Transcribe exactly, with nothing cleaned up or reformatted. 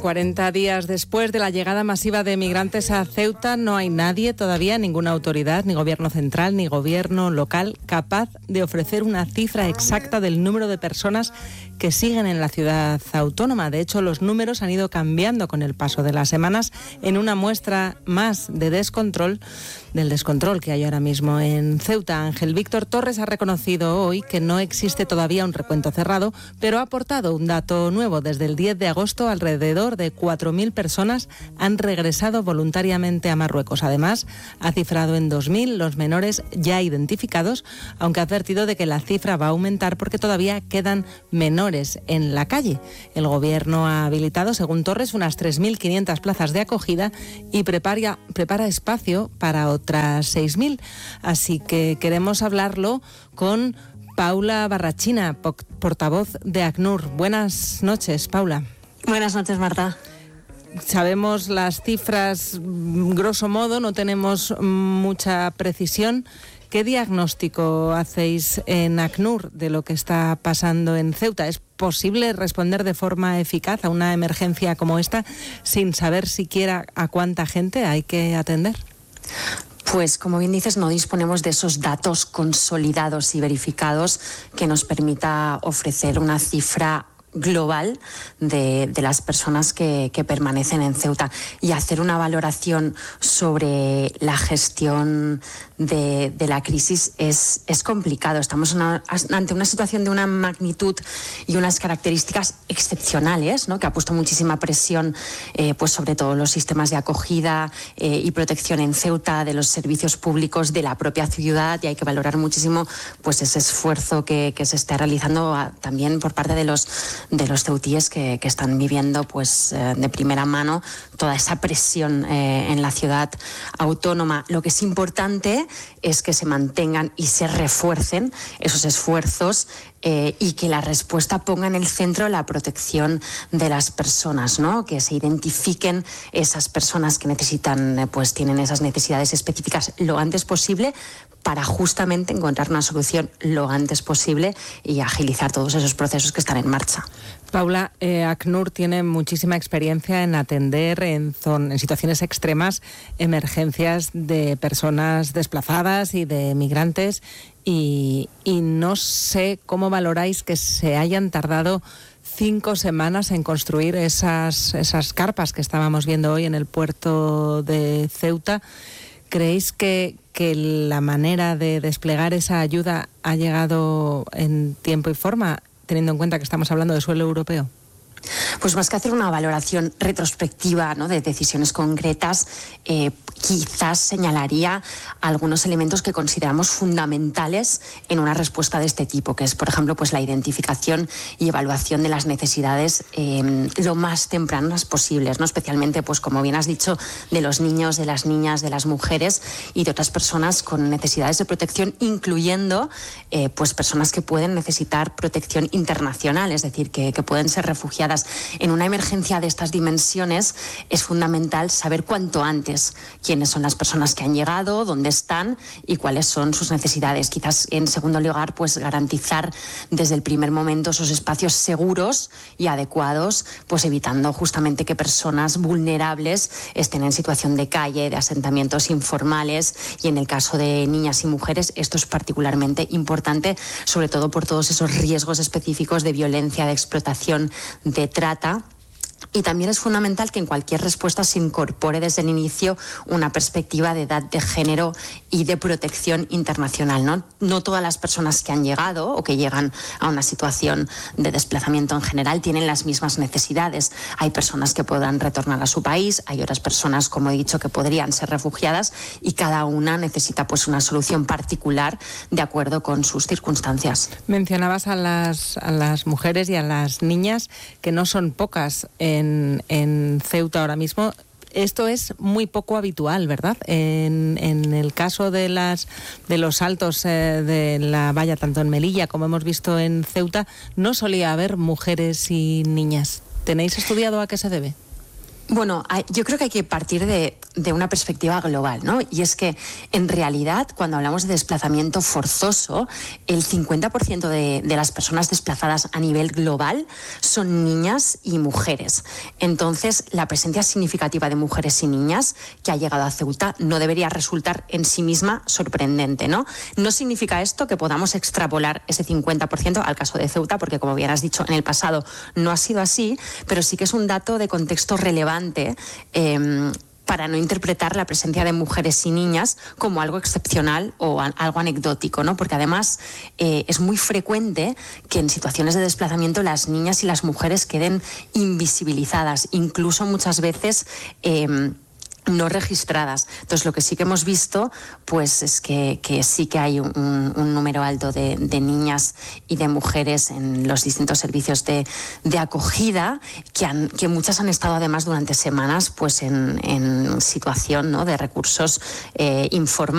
cuarenta días después de la llegada masiva de migrantes a Ceuta, no hay nadie todavía, ninguna autoridad, ni gobierno central, ni gobierno local, capaz de ofrecer una cifra exacta del número de personas que siguen en la ciudad autónoma. De hecho, los números han ido cambiando con el paso de las semanas en una muestra más de descontrol, del descontrol que hay ahora mismo en Ceuta. Ángel Víctor Torres ha reconocido hoy que no existe todavía un recuento cerrado, pero ha aportado un dato nuevo. Desde el diez de agosto, alrededor de cuatro mil personas han regresado voluntariamente a Marruecos. Además, ha cifrado en dos mil los menores ya identificados, aunque ha advertido de que la cifra va a aumentar porque todavía quedan menores en la calle. El Gobierno ha habilitado, según Torres, unas tres mil quinientas plazas de acogida y prepara, prepara espacio para otras seis mil. Así que queremos hablarlo con Paula Barrachina, portavoz de ACNUR. Buenas noches, Paula. Buenas noches, Marta. Sabemos las cifras, grosso modo, no tenemos mucha precisión. ¿Qué diagnóstico hacéis en ACNUR de lo que está pasando en Ceuta? ¿Es posible responder de forma eficaz a una emergencia como esta sin saber siquiera a cuánta gente hay que atender? Pues, como bien dices, no disponemos de esos datos consolidados y verificados que nos permita ofrecer una cifra global de, de las personas que, que permanecen en Ceuta, y hacer una valoración sobre la gestión de, de la crisis es, es complicado. Estamos una, ante una situación de una magnitud y unas características excepcionales, ¿no?, que ha puesto muchísima presión eh, pues sobre todo los sistemas de acogida eh, y protección en Ceuta, de los servicios públicos, de la propia ciudad, y hay que valorar muchísimo pues ese esfuerzo que, que se está realizando a, también por parte de los de los ceutíes que, que están viviendo pues eh, de primera mano toda esa presión eh, en la ciudad autónoma. Lo que es importante es que se mantengan y se refuercen esos esfuerzos eh, y que la respuesta ponga en el centro la protección de las personas, ¿no? Que se identifiquen esas personas que necesitan, eh, pues tienen esas necesidades específicas lo antes posible, para justamente encontrar una solución lo antes posible y agilizar todos esos procesos que están en marcha. Paula, eh, ACNUR tiene muchísima experiencia en atender en, zon, en situaciones extremas emergencias de personas desplazadas y de migrantes, y, y no sé cómo valoráis que se hayan tardado cinco semanas en construir esas, esas carpas que estábamos viendo hoy en el puerto de Ceuta. ¿Creéis que, que la manera de desplegar esa ayuda ha llegado en tiempo y forma, teniendo en cuenta que estamos hablando de suelo europeo? Pues más que hacer una valoración retrospectiva, ¿no?, de decisiones concretas, eh, quizás señalaría algunos elementos que consideramos fundamentales en una respuesta de este tipo, que es, por ejemplo, pues la identificación y evaluación de las necesidades eh, lo más tempranas posibles, ¿no? Especialmente, pues como bien has dicho, de los niños, de las niñas, de las mujeres y de otras personas con necesidades de protección, incluyendo eh, pues personas que pueden necesitar protección internacional, es decir, que, que pueden ser refugiadas. En una emergencia de estas dimensiones es fundamental saber cuanto antes quiénes son las personas que han llegado, dónde están y cuáles son sus necesidades. Quizás, en segundo lugar, pues garantizar desde el primer momento esos espacios seguros y adecuados, pues evitando justamente que personas vulnerables estén en situación de calle, de asentamientos informales, y en el caso de niñas y mujeres esto es particularmente importante, sobre todo por todos esos riesgos específicos de violencia, de explotación, de trata. Y también es fundamental que en cualquier respuesta se incorpore desde el inicio una perspectiva de edad, de género y de protección internacional, ¿no? No todas las personas que han llegado o que llegan a una situación de desplazamiento en general tienen las mismas necesidades. Hay personas que puedan retornar a su país, hay otras personas, como he dicho, que podrían ser refugiadas, y cada una necesita pues una solución particular de acuerdo con sus circunstancias. Mencionabas a las, a las mujeres y a las niñas, que no son pocas en En, en Ceuta ahora mismo. Esto es muy poco habitual, ¿verdad? En, en el caso de las de los saltos eh, de la valla, tanto en Melilla como hemos visto en Ceuta, no solía haber mujeres y niñas. ¿Tenéis estudiado a qué se debe? Bueno, yo creo que hay que partir de, de una perspectiva global, ¿no? Y es que, en realidad, cuando hablamos de desplazamiento forzoso, el cincuenta por ciento de, de las personas desplazadas a nivel global son niñas y mujeres. Entonces, la presencia significativa de mujeres y niñas que ha llegado a Ceuta no debería resultar en sí misma sorprendente, ¿no? No significa esto que podamos extrapolar ese cincuenta por ciento al caso de Ceuta, porque, como bien has dicho, en el pasado no ha sido así, pero sí que es un dato de contexto relevante Eh, para no interpretar la presencia de mujeres y niñas como algo excepcional o a, algo anecdótico, ¿no? Porque además eh, es muy frecuente que en situaciones de desplazamiento las niñas y las mujeres queden invisibilizadas, incluso muchas veces eh, no registradas. Entonces, lo que sí que hemos visto, pues es que, que sí que hay un, un número alto de, de niñas y de mujeres en los distintos servicios de, de acogida, que, han, que muchas han estado además durante semanas pues en, en situación, ¿no?, de recursos eh, informales.